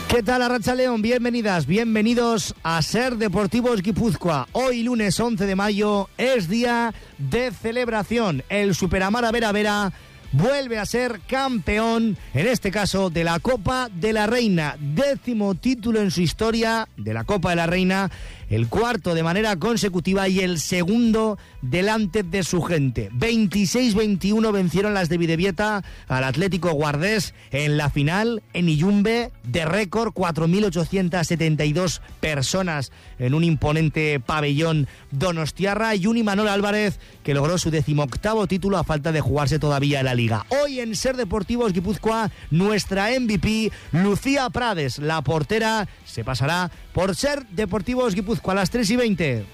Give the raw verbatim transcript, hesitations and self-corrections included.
¿Qué tal, Arratsaldeon? Bienvenidas, bienvenidos a Ser Deportivos Guipúzcoa. Hoy, lunes once de mayo, es día de celebración. El Superamara Vera Vera vuelve a ser campeón, en este caso de la Copa de la Reina. Décimo título en su historia de la Copa de la Reina, el cuarto de manera consecutiva y el segundo delante de su gente. veintiséis veintiuno vencieron las de Bidebieta al Atlético Guardés en la final en Illumbe, de récord, cuatro mil ochocientas setenta y dos personas en un imponente pabellón donostiarra, y un Imanol Álvarez que logró su decimoctavo título a falta de jugarse todavía la Liga. Hoy en Ser Deportivos Guipúzcoa, nuestra M V P, Lucía Prades, la portera, se pasará por Ser Deportivos Guipúzcoa a las tres y veinte.